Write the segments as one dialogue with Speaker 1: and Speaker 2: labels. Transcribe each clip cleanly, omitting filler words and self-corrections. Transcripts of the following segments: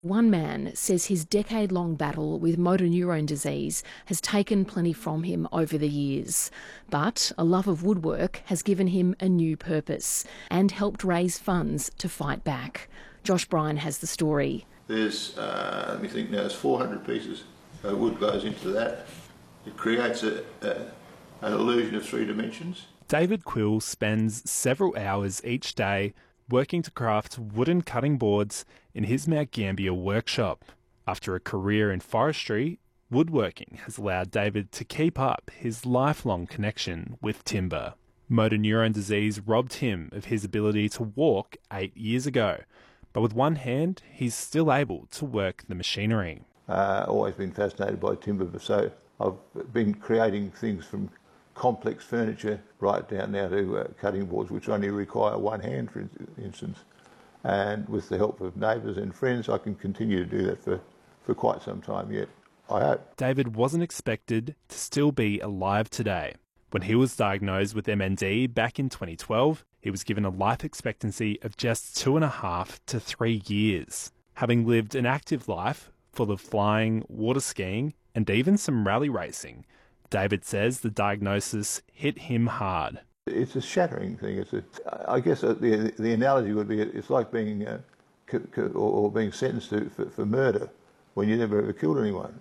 Speaker 1: One man says his decade-long battle with motor neurone disease has taken plenty from him over the years. But a love of woodwork has given him a new purpose and helped raise funds to fight back. Josh Bryan has the story.
Speaker 2: There's, let me think now, there's 400 pieces of wood goes into that. It creates an illusion of three dimensions.
Speaker 3: David Quill spends several hours each day working to craft wooden cutting boards in his Mount Gambier workshop. After a career in forestry, woodworking has allowed David to keep up his lifelong connection with timber. Motor neurone disease robbed him of his ability to walk 8 years ago, but with one hand, he's still able to work the machinery.
Speaker 2: Always been fascinated by timber, so I've been creating things from complex furniture right down now to cutting boards which only require one hand, for instance. And with the help of neighbours and friends, I can continue to do that for quite some time yet, I hope.
Speaker 3: David wasn't expected to still be alive today. When he was diagnosed with MND back in 2012, he was given a life expectancy of just 2.5 to 3 years. Having lived an active life full of flying, water skiing, and even some rally racing, David says the diagnosis hit him hard.
Speaker 2: It's a shattering thing. I guess the analogy would be it's like being being sentenced for murder when you never ever killed anyone.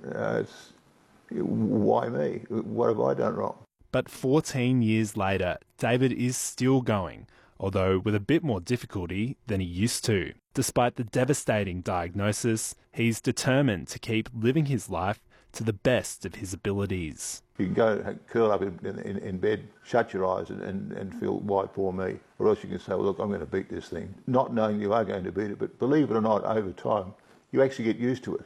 Speaker 2: Why me? What have I done wrong?
Speaker 3: But 14 years later, David is still going, although with a bit more difficulty than he used to. Despite the devastating diagnosis, he's determined to keep living his life to the best of his abilities.
Speaker 2: You can go curl up in bed, shut your eyes and feel, why poor me? Or else you can say, well, look, I'm going to beat this thing. Not knowing you are going to beat it, but believe it or not, over time, you actually get used to it.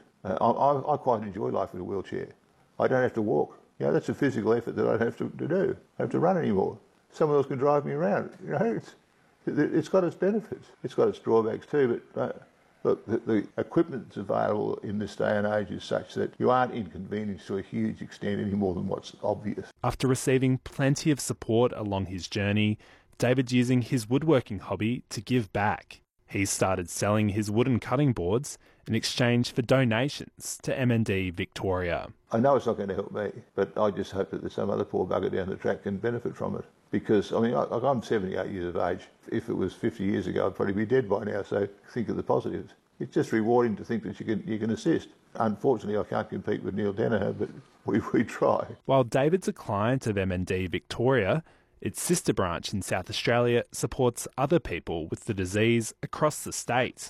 Speaker 2: I quite enjoy life in a wheelchair. I don't have to walk. You know, that's a physical effort that I don't have to do. I don't have to run anymore. Someone else can drive me around. You know, it's got its benefits. It's got its drawbacks too, but look, the equipment that's available in this day and age is such that you aren't inconvenienced to a huge extent any more than what's obvious.
Speaker 3: After receiving plenty of support along his journey, David's using his woodworking hobby to give back. He started selling his wooden cutting boards in exchange for donations to MND Victoria.
Speaker 2: I know it's not going to help me, but I just hope that there's some other poor bugger down the track can benefit from it. Because, I mean, I'm 78 years of age. If it was 50 years ago, I'd probably be dead by now, so think of the positives. It's just rewarding to think that you can assist. Unfortunately, I can't compete with Neil Danaher, but we try.
Speaker 3: While David's a client of MND Victoria, its sister branch in South Australia supports other people with the disease across the state.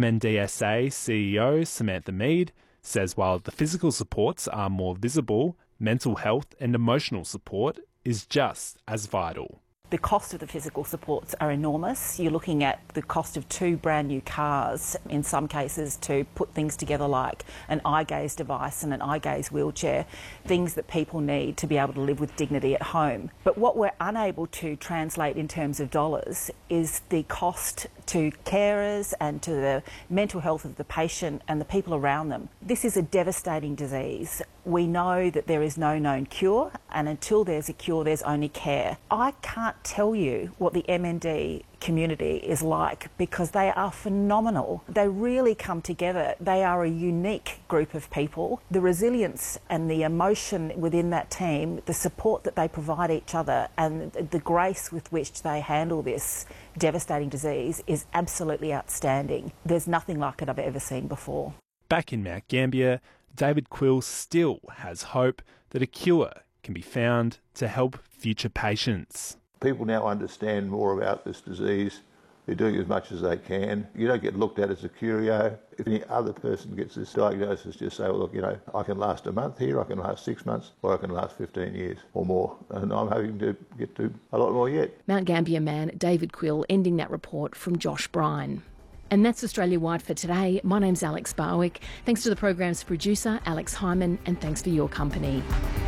Speaker 3: MNDSA CEO Samantha Mead says while the physical supports are more visible, mental health and emotional support is just as vital.
Speaker 4: The cost of the physical supports are enormous. You're looking at the cost of 2 brand new cars, in some cases, to put things together like an eye gaze device and an eye gaze wheelchair, things that people need to be able to live with dignity at home. But what we're unable to translate in terms of dollars is the cost to carers and to the mental health of the patient and the people around them. This is a devastating disease. We know that there is no known cure, and until there's a cure, there's only care. I can't tell you what the MND community is like because they are phenomenal. They really come together. They are a unique group of people. The resilience and the emotion within that team, the support that they provide each other and the grace with which they handle this devastating disease is absolutely outstanding. There's nothing like it I've ever seen before.
Speaker 3: Back in Mount Gambier, David Quill still has hope that a cure can be found to help future patients.
Speaker 2: People now understand more about this disease. They're doing as much as they can. You don't get looked at as a curio. If any other person gets this diagnosis, just say, well, look, you know, I can last a month here, I can last 6 months, or I can last 15 years or more. And I'm hoping to get to a lot more yet.
Speaker 1: Mount Gambier man David Quill ending that report from Josh Bryan. And that's Australia-wide for today. My name's Alex Barwick. Thanks to the program's producer, Alex Hyman, and thanks for your company.